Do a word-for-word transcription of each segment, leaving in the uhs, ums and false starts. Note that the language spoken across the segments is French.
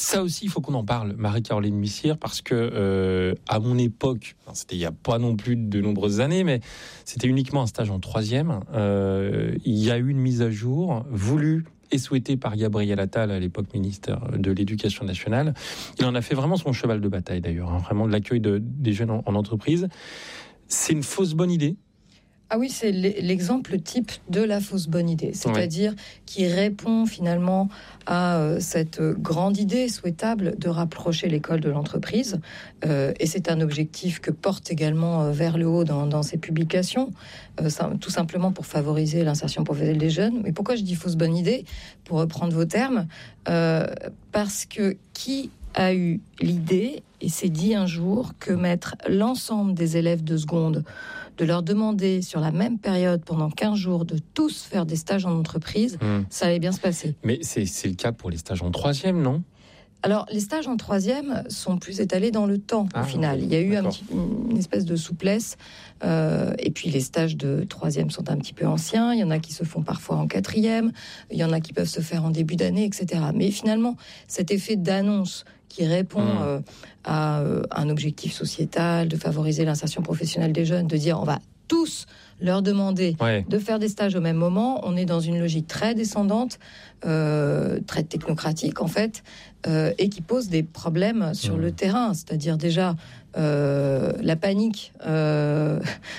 Ça aussi, il faut qu'on en parle, Marie-Caroline Missire, parce que euh, à mon époque, enfin, c'était il n'y a pas non plus de nombreuses années, mais c'était uniquement un stage en troisième. Euh, il y a eu une mise à jour voulue et souhaitée par Gabriel Attal, à l'époque ministre de l'Éducation nationale. Il en a fait vraiment son cheval de bataille, d'ailleurs, hein, vraiment de l'accueil de, des jeunes en, en entreprise. C'est une fausse bonne idée. Ah oui, c'est l'exemple type de la fausse bonne idée, c'est-à-dire ouais. qui répond finalement à euh, cette grande idée souhaitable de rapprocher l'école de l'entreprise. Euh, et c'est un objectif que porte également euh, Vers le haut dans, dans ses publications, euh, ça, tout simplement pour favoriser l'insertion professionnelle des jeunes. Mais pourquoi je dis fausse bonne idée, pour reprendre vos termes, euh, parce que qui a eu l'idée, et s'est dit un jour, que mettre l'ensemble des élèves de seconde, de leur demander sur la même période, pendant quinze jours, de tous faire des stages en entreprise, mmh. ça allait bien se passer. Mais c'est, c'est le cas pour les stages en troisième, non ? Alors, les stages en troisième sont plus étalés dans le temps, ah, au final. Il y a eu un petit, une espèce de souplesse. Euh, et puis, les stages de troisième sont un petit peu anciens. Il y en a qui se font parfois en quatrième. Il y en a qui peuvent se faire en début d'année, et cetera. Mais finalement, cet effet d'annonce qui répond mmh. euh, à euh, un objectif sociétal, de favoriser l'insertion professionnelle des jeunes, de dire on va tous leur demander ouais. de faire des stages au même moment. On est dans une logique très descendante, euh, très technocratique en fait, euh, et qui pose des problèmes sur mmh. le terrain. C'est-à-dire déjà euh, la panique euh,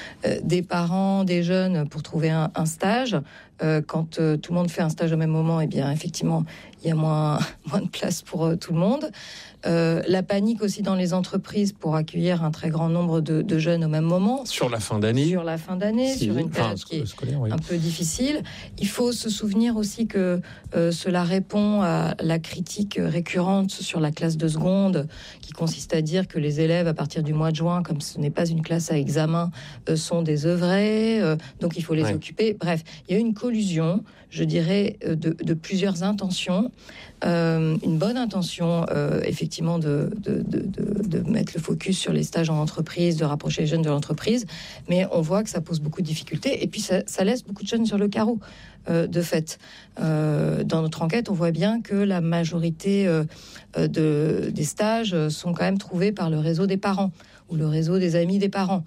des parents, des jeunes pour trouver un, un stage. Euh, quand euh, tout le monde fait un stage au même moment, eh bien effectivement, il y a moins, moins de place pour euh, tout le monde. Euh, la panique aussi dans les entreprises pour accueillir un très grand nombre de, de jeunes au même moment. Sur la fin d'année. Sur la fin d'année, si, sur une période enfin, qui est scolaire, oui. un peu difficile. Il faut se souvenir aussi que euh, cela répond à la critique récurrente sur la classe de seconde, qui consiste à dire que les élèves, à partir du mois de juin, comme ce n'est pas une classe à examen, euh, sont désœuvrés, euh, donc il faut les ouais. occuper. Bref, il y a une collusion, je dirais, de, de plusieurs intentions. Euh, une bonne intention, euh, effectivement, de, de, de, de, de mettre le focus sur les stages en entreprise, de rapprocher les jeunes de l'entreprise, mais on voit que ça pose beaucoup de difficultés, et puis ça, ça laisse beaucoup de jeunes sur le carreau, euh, de fait. Euh, dans notre enquête, on voit bien que la majorité euh, de, des stages sont quand même trouvés par le réseau des parents, ou le réseau des amis des parents.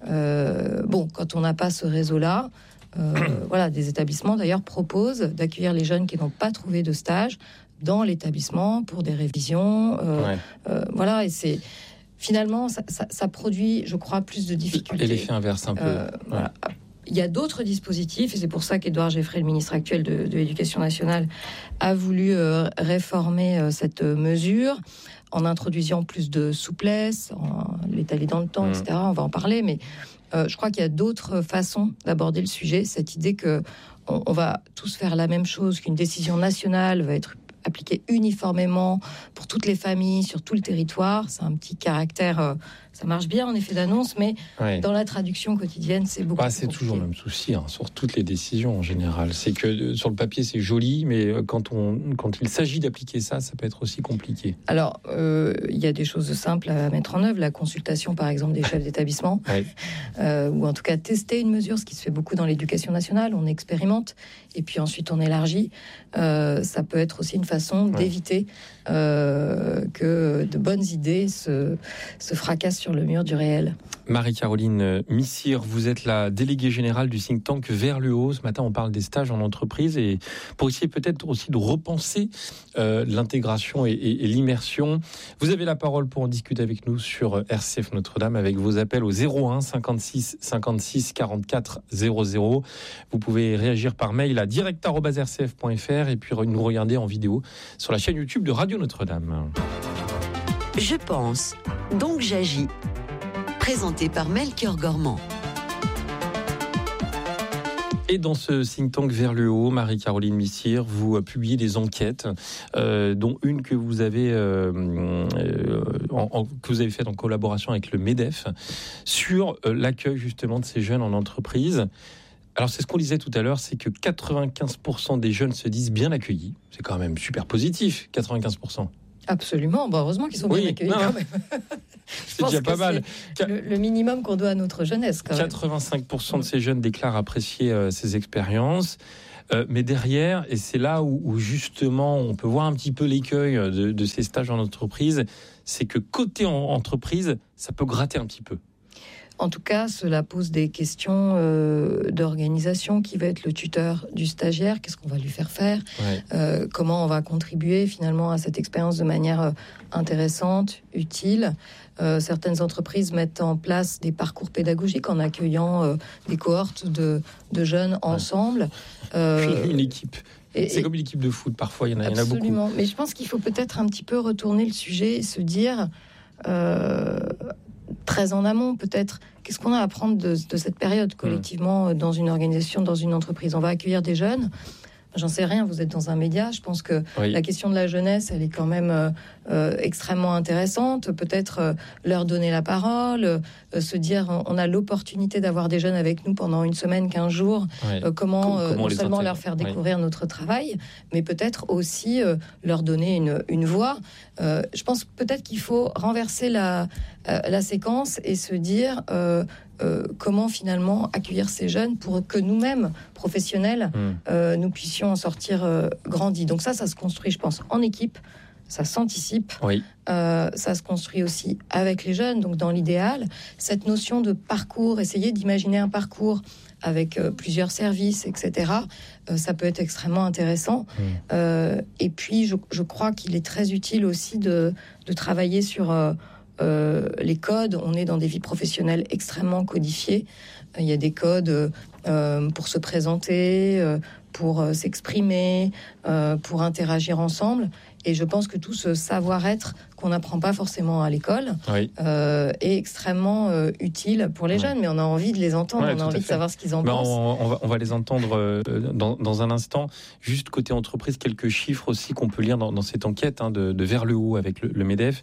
Euh, bon, quand on n'a pas ce réseau-là, Euh, voilà, des établissements d'ailleurs proposent d'accueillir les jeunes qui n'ont pas trouvé de stage dans l'établissement pour des révisions. Euh, ouais. euh, voilà, et c'est finalement ça, ça, ça produit, je crois, plus de difficultés. Et l'effet inverse un peu. Euh, ouais. Voilà. Il y a d'autres dispositifs, et c'est pour ça qu'Édouard Geoffrey, le ministre actuel de, de l'Éducation nationale, a voulu euh, réformer euh, cette mesure en introduisant plus de souplesse, en l'étaler dans le temps, mmh. et cetera. On va en parler, mais Euh, je crois qu'il y a d'autres façons d'aborder le sujet. Cette idée que on, on va tous faire la même chose, qu'une décision nationale va être appliquée uniformément pour toutes les familles, sur tout le territoire, c'est un petit caractère... Euh, ça marche bien en effet d'annonce, mais ouais. dans la traduction quotidienne, c'est beaucoup bah, plus c'est compliqué. toujours le même souci, hein, sur toutes les décisions en général. C'est que euh, sur le papier, c'est joli, mais quand, on, quand il s'agit d'appliquer ça, ça peut être aussi compliqué. Alors, euh, il y a des choses simples à mettre en œuvre. La consultation, par exemple, des chefs d'établissement, ouais. euh, ou en tout cas tester une mesure, ce qui se fait beaucoup dans l'éducation nationale. On expérimente, et puis ensuite on élargit. Euh, ça peut être aussi une façon ouais. d'éviter euh, que de bonnes idées se, se fracassent sur le mur du réel. Marie-Caroline Missire, vous êtes la déléguée générale du think tank Vers le haut. Ce matin, on parle des stages en entreprise, et pour essayer peut-être aussi de repenser euh, l'intégration et, et, et l'immersion. Vous avez la parole pour en discuter avec nous sur R C F Notre-Dame, avec vos appels au zéro un cinquante-six cinquante-six quarante-quatre zéro zéro. Vous pouvez réagir par mail à direct arobase r c f point f r et puis nous regarder en vidéo sur la chaîne YouTube de Radio Notre-Dame. Je pense, donc j'agis. Présenté par Melchior Gormand. Et dans ce think tank Vers le haut, Marie-Caroline Missire, vous publiez des enquêtes, euh, dont une que vous avez euh, euh, en, en, que vous avez faite en collaboration avec le MEDEF sur euh, l'accueil justement de ces jeunes en entreprise. Alors c'est ce qu'on disait tout à l'heure, c'est que quatre-vingt-quinze pour cent des jeunes se disent bien accueillis. C'est quand même super positif, quatre-vingt-quinze pour cent. Absolument, bon, heureusement qu'ils sont oui, bien accueillis non, quand même. C'est déjà pas mal. C'est le, le minimum qu'on doit à notre jeunesse. Quand quatre-vingt-cinq pour cent même. De ces jeunes déclarent apprécier euh, ces expériences. Euh, mais derrière, et c'est là où, où justement on peut voir un petit peu l'écueil de, de ces stages en entreprise, c'est que côté en, entreprise, ça peut gratter un petit peu. En tout cas, cela pose des questions euh, d'organisation. Qui va être le tuteur du stagiaire? Qu'est-ce qu'on va lui faire faire? ouais. euh, Comment on va contribuer finalement à cette expérience de manière euh, intéressante, utile? euh, Certaines entreprises mettent en place des parcours pédagogiques en accueillant euh, des cohortes de, de jeunes ouais. ensemble. Euh, une équipe. Et, c'est et, comme une équipe de foot, parfois, il y en a, il y en a beaucoup. Absolument, mais je pense qu'il faut peut-être un petit peu retourner le sujet et se dire... Euh, très en amont, peut-être, qu'est-ce qu'on a à apprendre de, de cette période collectivement mmh. dans une organisation, dans une entreprise? On va accueillir des jeunes. J'en sais rien, vous êtes dans un média. Je pense que oui. la question de la jeunesse, elle est quand même euh, euh, extrêmement intéressante. Peut-être euh, leur donner la parole, euh, se dire on a l'opportunité d'avoir des jeunes avec nous pendant une semaine, quinze jours. Oui. Euh, comment, euh, comment non seulement leur faire découvrir oui. notre travail, mais peut-être aussi euh, leur donner une, une voix. Euh, je pense peut-être qu'il faut renverser la, euh, la séquence et se dire... Euh, Euh, comment finalement accueillir ces jeunes pour que nous-mêmes, professionnels, mmh. euh, nous puissions en sortir euh, grandis. Donc ça, ça se construit, je pense, en équipe, ça s'anticipe, oui. euh, ça se construit aussi avec les jeunes. Donc dans l'idéal, cette notion de parcours, essayer d'imaginer un parcours avec euh, plusieurs services, et cetera, euh, ça peut être extrêmement intéressant. Mmh. Euh, et puis, je, je crois qu'il est très utile aussi de, de travailler sur... Euh, Euh, les codes. On est dans des vies professionnelles extrêmement codifiées. Euh, il y a des codes euh, pour se présenter, euh, pour euh, s'exprimer, euh, pour interagir ensemble. Et je pense que tout ce savoir-être qu'on n'apprend pas forcément à l'école oui. euh, est extrêmement euh, utile pour les oui. jeunes. Mais on a envie de les entendre, ouais, on a envie de savoir ce qu'ils en ben pensent. On, on, va, on va les entendre euh, dans, dans un instant. Juste côté entreprise, quelques chiffres aussi qu'on peut lire dans, dans cette enquête hein, de, de Vers le haut avec le, le MEDEF.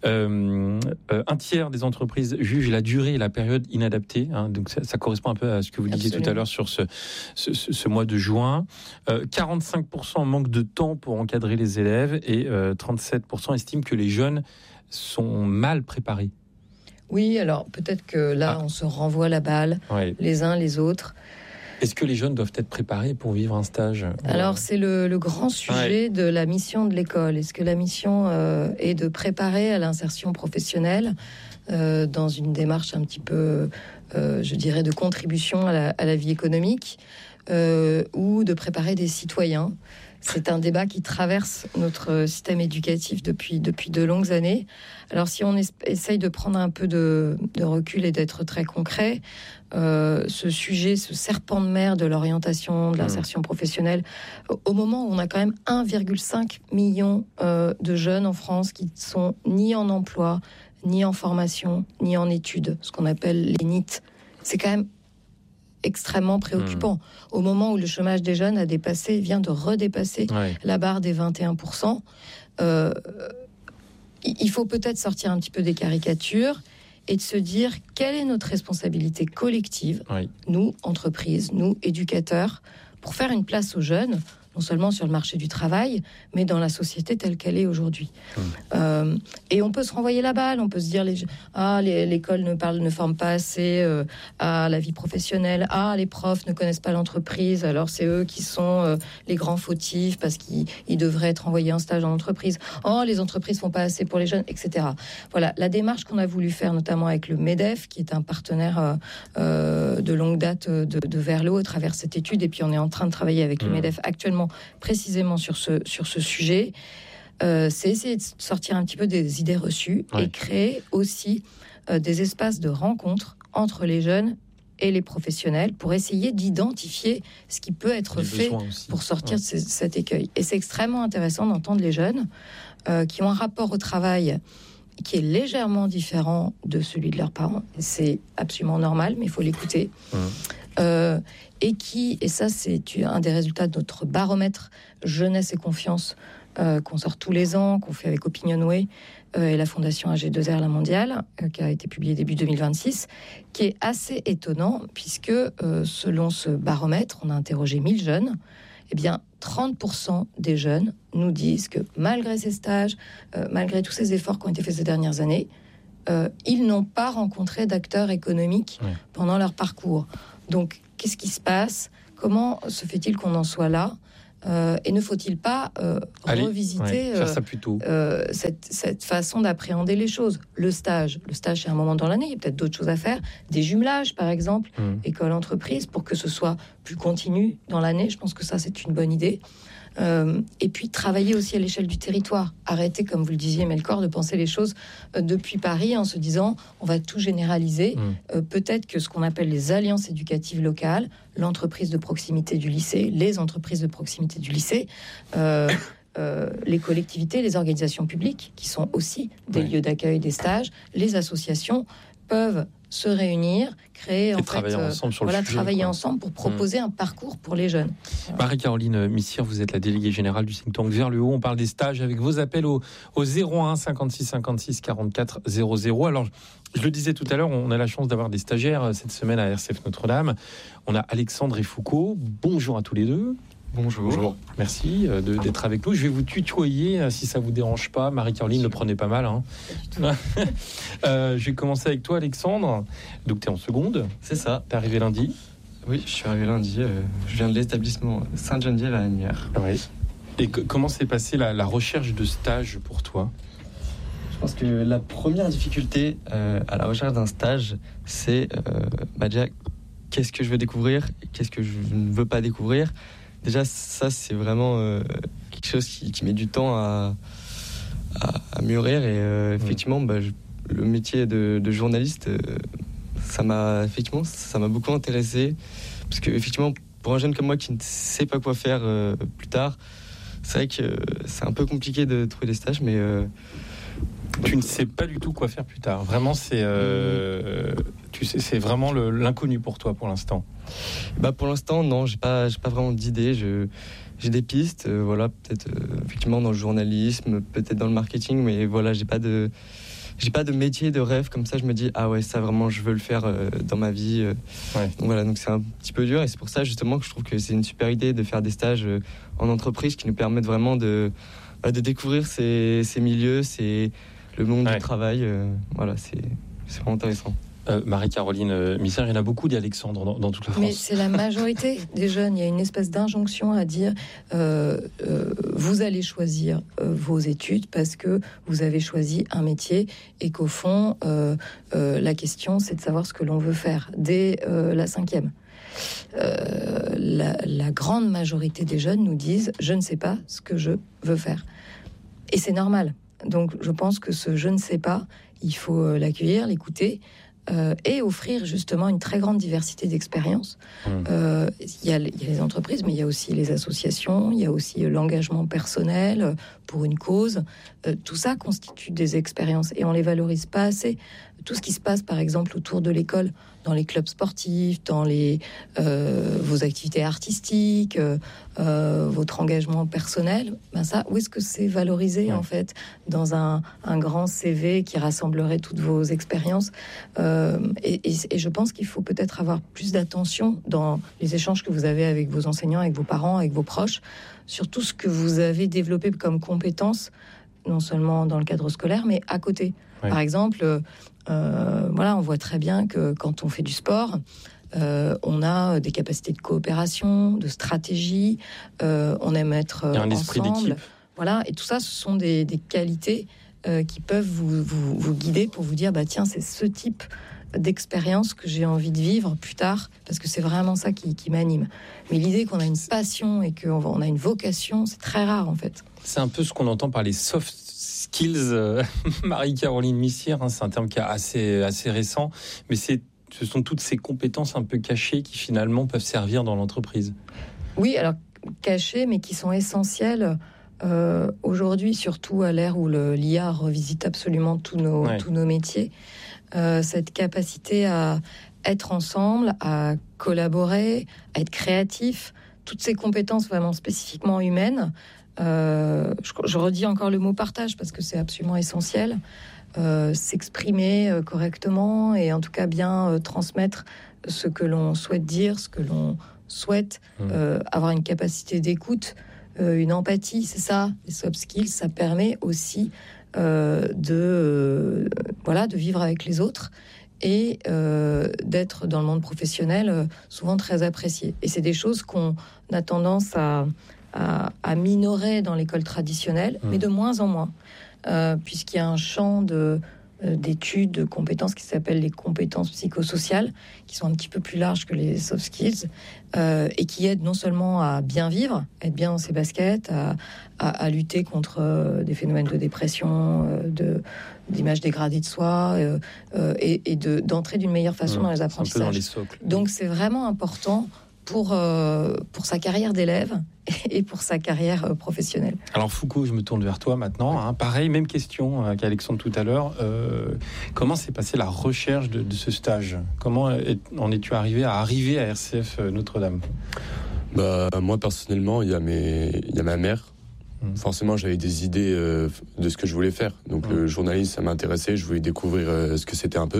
Euh, euh, un tiers des entreprises jugent la durée et la période inadaptée. Hein, donc ça, ça correspond un peu à ce que vous disiez Absolument. tout à l'heure sur ce, ce, ce mois de juin. Euh, quarante-cinq pour cent manquent de temps pour encadrer les élèves. Et euh, trente-sept pour cent estiment que les jeunes sont mal préparés. Oui, alors peut-être que là, ah. on se renvoie la balle, oui. les uns les autres. Est-ce que les jeunes doivent être préparés pour vivre un stage ? Alors, ouais. c'est le, le grand sujet ouais. de la mission de l'école. Est-ce que la mission euh, est de préparer à l'insertion professionnelle euh, dans une démarche un petit peu, euh, je dirais, de contribution à la, à la vie économique euh, ou de préparer des citoyens ? C'est un débat qui traverse notre système éducatif depuis, depuis de longues années. Alors, si on es, essaye de prendre un peu de, de recul et d'être très concret, euh, ce sujet, ce serpent de mer de l'orientation, de l'insertion professionnelle, au moment où on a quand même un virgule cinq million euh, de jeunes en France qui ne sont ni en emploi, ni en formation, ni en études, ce qu'on appelle les N I T, c'est quand même extrêmement préoccupant. Mmh. Au moment où le chômage des jeunes a dépassé, vient de redépasser ouais. la barre des vingt et un pour cent, euh, il faut peut-être sortir un petit peu des caricatures et de se dire quelle est notre responsabilité collective, oui. nous, entreprises, nous, éducateurs, pour faire une place aux jeunes, non seulement sur le marché du travail, mais dans la société telle qu'elle est aujourd'hui. Mmh. Euh, et on peut se renvoyer la balle, on peut se dire les, ah, les, l'école ne, parle, ne forme pas assez euh, à la vie professionnelle, ah, les profs ne connaissent pas l'entreprise, alors c'est eux qui sont euh, les grands fautifs parce qu'ils ils devraient être envoyés en stage en entreprise, oh, les entreprises ne font pas assez pour les jeunes, et cetera. Voilà, la démarche qu'on a voulu faire, notamment avec le MEDEF, qui est un partenaire euh, euh, de longue date de, de Vers le haut à travers cette étude, et puis on est en train de travailler avec mmh. le MEDEF actuellement précisément sur ce, sur ce sujet, euh, c'est essayer de sortir un petit peu des idées reçues ouais. et créer aussi euh, des espaces de rencontre entre les jeunes et les professionnels pour essayer d'identifier ce qui peut être les fait pour sortir ouais. de ces, cet écueil. Et c'est extrêmement intéressant d'entendre les jeunes euh, qui ont un rapport au travail qui est légèrement différent de celui de leurs parents. C'est absolument normal, mais il faut l'écouter. Mmh. Euh, et qui, et ça c'est un des résultats de notre baromètre jeunesse et confiance euh, qu'on sort tous les ans, qu'on fait avec Opinionway euh, et la fondation A G deux R La Mondiale, euh, qui a été publié début deux mille vingt-six, qui est assez étonnant puisque euh, selon ce baromètre, on a interrogé mille jeunes, eh bien trente pour cent des jeunes nous disent que malgré ces stages, euh, malgré tous ces efforts qui ont été faits ces dernières années, euh, ils n'ont pas rencontré d'acteurs économiques ouais. pendant leur parcours. Donc, qu'est-ce qui se passe ? comment se fait-il qu'on en soit là ? Euh, et ne faut-il pas euh, Allez, revisiter ouais, faire ça plus tôt. euh, cette, cette façon d'appréhender les choses ? Le stage, le stage c'est un moment dans l'année, il y a peut-être d'autres choses à faire, des jumelages par exemple, mmh. école-entreprise, pour que ce soit plus continu dans l'année, je pense que ça c'est une bonne idée. Euh, et puis travailler aussi à l'échelle du territoire. Arrêter, comme vous le disiez, Melchior, de penser les choses euh, depuis Paris en se disant on va tout généraliser. Mmh. Euh, peut-être que ce qu'on appelle les alliances éducatives locales, l'entreprise de proximité du lycée, les entreprises de proximité du lycée, euh, euh, les collectivités, les organisations publiques, qui sont aussi des oui. lieux d'accueil des stages, les associations peuvent se réunir, créer, en et travailler fait, ensemble sur voilà, le sujet, travailler quoi. ensemble pour proposer mmh. un parcours pour les jeunes. Voilà. Marie-Caroline Missire, vous êtes la déléguée générale du think tank Vers le haut. On parle des stages avec vos appels au, au zéro un cinquante-six cinquante-six quarante-quatre zéro zéro. Alors, je le disais tout à l'heure, on a la chance d'avoir des stagiaires cette semaine à R C F Notre-Dame. On a Alexandre et Foucault. Bonjour à tous les deux. Bonjour. Bonjour. Merci de, d'être avec nous. Je vais vous tutoyer si ça vous dérange pas. Marie-Caroline, le prenez pas mal. Hein. euh, je vais commencer avec toi, Alexandre. Donc, tu es en seconde. C'est ça. Tu es arrivé lundi. Oui, je suis arrivé lundi. Euh, je viens de l'établissement Sainte-Geneviève à Asnières. Oui. Et que, comment s'est passée la, la recherche de stage pour toi ? Je pense que la première difficulté euh, à la recherche d'un stage, c'est euh, bah déjà, qu'est-ce que je veux découvrir et qu'est-ce que je ne veux pas découvrir. Déjà, ça, c'est vraiment euh, quelque chose qui, qui met du temps à, à, à mûrir. Et euh, effectivement, bah, je, le métier de, de journaliste, euh, ça m'a effectivement, ça m'a beaucoup intéressé. Parce que, effectivement, pour un jeune comme moi qui ne sait pas quoi faire euh, plus tard, c'est vrai que euh, c'est un peu compliqué de trouver des stages, mais... Euh, tu ne sais pas du tout quoi faire plus tard. Vraiment, c'est, euh, tu sais, c'est vraiment le, l'inconnu pour toi pour l'instant. Bah pour l'instant, non, j'ai pas, j'ai pas vraiment d'idée. Je, j'ai des pistes, euh, voilà, peut-être euh, effectivement dans le journalisme, peut-être dans le marketing, mais voilà, j'ai pas de, j'ai pas de métier, de rêve comme ça. Je me dis ah ouais, ça vraiment, je veux le faire euh, dans ma vie. Euh. Ouais. Donc voilà, donc c'est un petit peu dur et c'est pour ça justement que je trouve que c'est une super idée de faire des stages euh, en entreprise qui nous permettent vraiment de, bah, de découvrir ces, ces milieux, ces le monde ouais. du travail, euh, voilà, c'est, c'est vraiment intéressant. Euh, Marie-Caroline euh, Missire, il y en a beaucoup d'Alexandre dans, dans toute la France. Mais c'est la majorité des jeunes. Il y a une espèce d'injonction à dire euh, euh, vous allez choisir euh, vos études parce que vous avez choisi un métier et qu'au fond, euh, euh, la question, c'est de savoir ce que l'on veut faire dès euh, la cinquième. Euh, la, la grande majorité des jeunes nous disent je ne sais pas ce que je veux faire. Et c'est normal. Donc, je pense que ce « je ne sais pas », il faut l'accueillir, l'écouter euh, et offrir justement une très grande diversité d'expériences. Mmh. Euh, il y a, il y a les entreprises, mais il y a aussi les associations, il y a aussi l'engagement personnel pour une cause. Euh, tout ça constitue des expériences et on les valorise pas assez. Tout ce qui se passe, par exemple, autour de l'école, dans les clubs sportifs, dans les, euh, vos activités artistiques, euh, euh, votre engagement personnel, ben ça, où est-ce que c'est valorisé, ouais. en fait, dans un, un grand C V qui rassemblerait toutes vos expériences euh, et, et, et je pense qu'il faut peut-être avoir plus d'attention dans les échanges que vous avez avec vos enseignants, avec vos parents, avec vos proches, sur tout ce que vous avez développé comme compétences, non seulement dans le cadre scolaire, mais à côté. Ouais. Par exemple, euh, voilà, on voit très bien que quand on fait du sport, euh, on a des capacités de coopération, de stratégie, euh, on aime être euh, Il y a un esprit ensemble. d'équipe. Voilà, et tout ça, ce sont des, des qualités euh, qui peuvent vous, vous, vous guider pour vous dire, bah tiens, c'est ce type d'expérience que j'ai envie de vivre plus tard, parce que c'est vraiment ça qui, qui m'anime. Mais l'idée qu'on a une passion et qu'on a une vocation, c'est très rare en fait. C'est un peu ce qu'on entend par les soft skills, euh, Marie-Caroline Missire, hein, c'est un terme qui est assez, assez récent, mais c'est, ce sont toutes ces compétences un peu cachées qui finalement peuvent servir dans l'entreprise. Oui, alors cachées, mais qui sont essentielles euh, aujourd'hui, surtout à l'ère où le, l'I A revisite absolument tous nos, ouais. tous nos métiers. Euh, cette capacité à être ensemble, à collaborer, à être créatif, toutes ces compétences vraiment spécifiquement humaines. Euh, je, je redis encore le mot partage parce que c'est absolument essentiel. Euh, s'exprimer euh, correctement et en tout cas bien euh, transmettre ce que l'on souhaite dire, ce que l'on souhaite, mmh. euh, avoir une capacité d'écoute, euh, une empathie, c'est ça, les soft skills, ça permet aussi euh, de, euh, voilà, de vivre avec les autres et euh, d'être dans le monde professionnel euh, souvent très apprécié. Et c'est des choses qu'on a tendance à, à, à minorer dans l'école traditionnelle, mmh. mais de moins en moins, euh, puisqu'il y a un champ de, euh, d'études, de compétences qui s'appellent les compétences psychosociales, qui sont un petit peu plus larges que les soft skills, euh, et qui aident non seulement à bien vivre, être bien dans ses baskets, à, à, à lutter contre euh, des phénomènes de dépression, euh, de d'image dégradée de soi euh, euh, et, et de, d'entrer d'une meilleure façon mmh, dans les apprentissages. Dans les socles. Donc c'est vraiment important pour, euh, pour sa carrière d'élève et pour sa carrière euh, professionnelle. Alors Foucault, je me tourne vers toi maintenant. Hein. Pareil, même question euh, qu'Alexandre tout à l'heure. Euh, comment s'est passée la recherche de, de ce stage ? Comment est, en es-tu arrivé à arriver à R C F Notre-Dame ? Bah, moi personnellement, il y a mes, il y a ma mère. Forcément, j'avais des idées euh, de ce que je voulais faire. Donc, mmh. le journalisme, ça m'intéressait. Je voulais découvrir euh, ce que c'était un peu.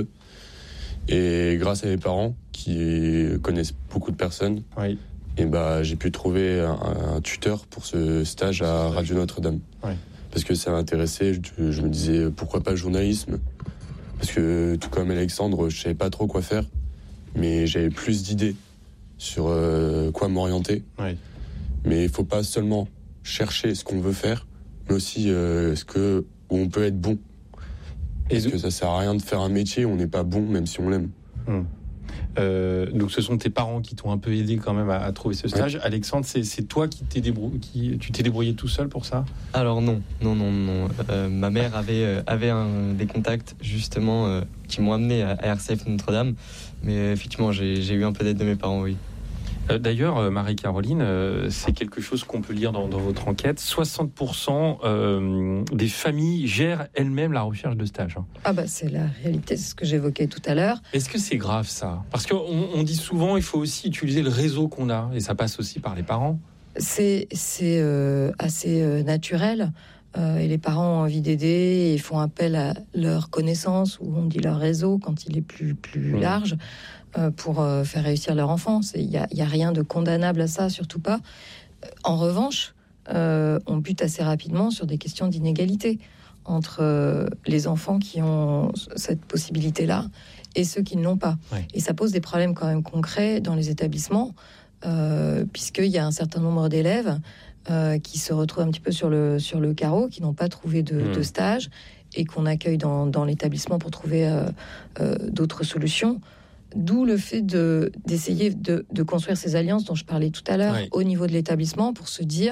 Et grâce à mes parents, qui connaissent beaucoup de personnes, oui. et bah, j'ai pu trouver un, un tuteur pour ce stage à Radio Notre-Dame. Oui. Parce que ça m'intéressait. Je, je me disais, pourquoi pas le journalisme ? Parce que, tout comme Alexandre, je savais pas trop quoi faire. Mais j'avais plus d'idées sur euh, quoi m'orienter. Oui. Mais il faut pas seulement chercher ce qu'on veut faire, mais aussi euh, ce que, où on peut être bon. Parce et que ça sert à rien de faire un métier où on n'est pas bon, même si on l'aime. Hum. Euh, donc ce sont tes parents qui t'ont un peu aidé quand même à, à trouver ce stage. Ouais. Alexandre, c'est, c'est toi qui t'es débrouillé, qui tu t'es débrouillé tout seul pour ça ? Alors non, non, non, non. Euh, ma mère avait euh, avait un, des contacts justement euh, qui m'ont amené à, à R C F Notre-Dame, mais euh, effectivement j'ai, j'ai eu un peu d'aide de mes parents, oui. D'ailleurs, Marie-Caroline, c'est quelque chose qu'on peut lire dans, dans votre enquête. soixante pour cent euh, des familles gèrent elles-mêmes la recherche de stage. Ah bah c'est la réalité, c'est ce que j'évoquais tout à l'heure. Est-ce que c'est grave ça ? Parce qu'on on dit souvent il faut aussi utiliser le réseau qu'on a, et ça passe aussi par les parents. C'est, c'est euh, assez euh, naturel. Euh, et les parents ont envie d'aider et font appel à leur connaissance, ou on dit leur réseau quand il est plus, plus mmh. large, euh, pour euh, faire réussir leur enfant. Il n'y a, y a rien de condamnable à ça, surtout pas. En revanche, euh, on bute assez rapidement sur des questions d'inégalité entre euh, les enfants qui ont cette possibilité-là et ceux qui ne l'ont pas. Ouais. Et ça pose des problèmes quand même concrets dans les établissements, euh, puisqu'il y a un certain nombre d'élèves Euh, qui se retrouvent un petit peu sur le, sur le carreau, qui n'ont pas trouvé de, mmh. de stage et qu'on accueille dans, dans l'établissement pour trouver euh, euh, d'autres solutions. D'où le fait de, d'essayer de, de construire ces alliances dont je parlais tout à l'heure oui. au niveau de l'établissement pour se dire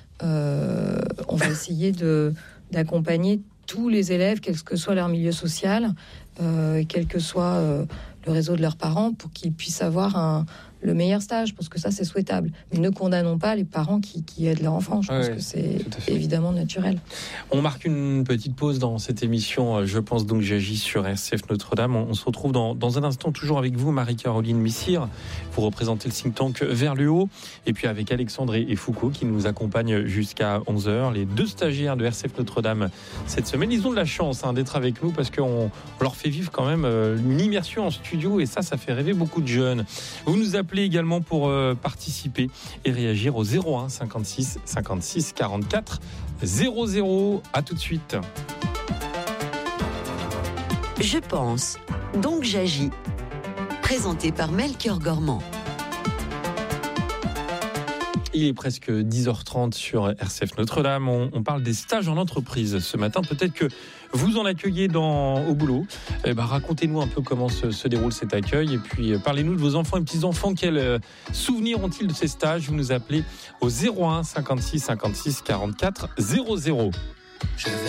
euh, on va essayer de, d'accompagner tous les élèves, quel que soit leur milieu social, euh, quel que soit euh, le réseau de leurs parents, pour qu'ils puissent avoir un le meilleur stage, parce que ça c'est souhaitable. Mais ne condamnons pas les parents qui, qui aident leur enfant. Je pense ouais, que c'est évidemment naturel. On marque une petite pause dans cette émission. Je pense donc j'agis sur R C F Notre-Dame. On, on se retrouve dans, dans un instant toujours avec vous, Marie-Caroline Missire. Vous représentez le think tank Vers le Haut. Et puis avec Alexandre et, et Foucault qui nous accompagnent jusqu'à onze heures. Les deux stagiaires de R C F Notre-Dame cette semaine. Ils ont de la chance hein, d'être avec nous parce qu'on on leur fait vivre quand même euh, une immersion en studio. Et ça, ça fait rêver beaucoup de jeunes. Vous nous appelez également pour euh, participer et réagir au zéro un cinquante-six cinquante-six quarante-quatre zéro zéro. À tout de suite. Je pense, donc j'agis. Présenté par Melchior Gormand. Il est presque dix heures trente sur R C F Notre-Dame. On, on parle des stages en entreprise ce matin. Peut-être que vous en accueillez dans, au boulot. Eh ben, racontez-nous un peu comment se, se déroule cet accueil. Et puis, parlez-nous de vos enfants et petits-enfants. Quels euh, souvenirs ont-ils de ces stages ? Vous nous appelez au zéro un cinquante-six cinquante-six quarante-quatre zéro zéro. Je vais